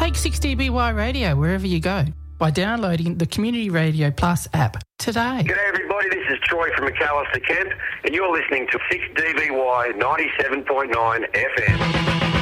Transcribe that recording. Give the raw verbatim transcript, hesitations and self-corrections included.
Take six D B Y Radio wherever you go by downloading the Community Radio Plus app today. G'day everybody, this is Troy from McAllister, Kent, and you're listening to six D B Y ninety-seven point nine F M.